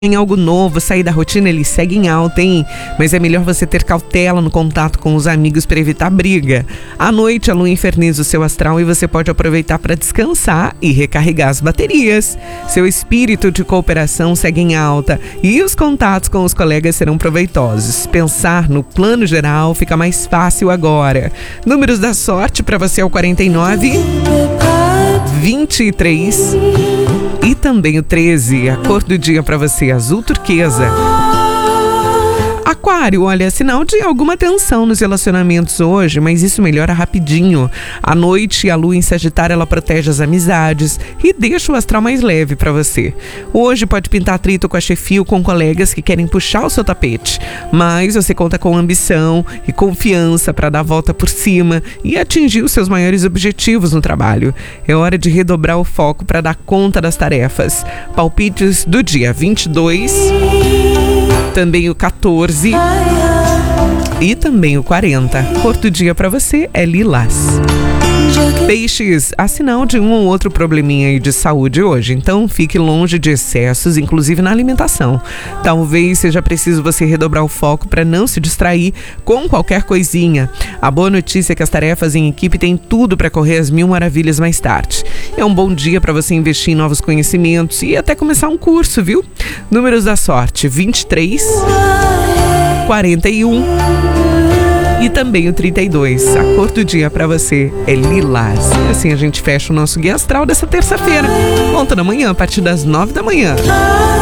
Em algo novo, sair da rotina, ele segue em alta, hein? Mas é melhor você ter cautela no contato com os amigos para evitar briga. À noite, a lua inferniza o seu astral e você pode aproveitar para descansar e recarregar as baterias. Seu espírito de cooperação segue em alta e os contatos com os colegas serão proveitosos. Pensar no plano geral fica mais fácil agora. Números da sorte para você é o 49, 23 e também o 13. A cor do dia para você, azul turquesa. Aquário, olha, sinal de alguma tensão nos relacionamentos hoje, mas isso melhora rapidinho. À noite, a lua em Sagitário, ela protege as amizades e deixa o astral mais leve para você. Hoje pode pintar atrito com a chefia ou com colegas que querem puxar o seu tapete, mas você conta com ambição e confiança para dar a volta por cima e atingir os seus maiores objetivos no trabalho. É hora de redobrar o foco para dar conta das tarefas. Palpites do dia 22, também o 14 e também o 40. Cor do dia para você é lilás. Peixes, há sinal de um ou outro probleminha aí de saúde hoje, então fique longe de excessos, inclusive na alimentação. Talvez seja preciso você redobrar o foco para não se distrair com qualquer coisinha. A boa notícia é que as tarefas em equipe têm tudo para correr às mil maravilhas mais tarde. É um bom dia para você investir em novos conhecimentos e até começar um curso, viu? Números da sorte, 23, 41 e também o 32. A cor do dia para você é lilás. E assim a gente fecha o nosso guia astral dessa terça-feira. Volta na manhã, a partir das 9 da manhã.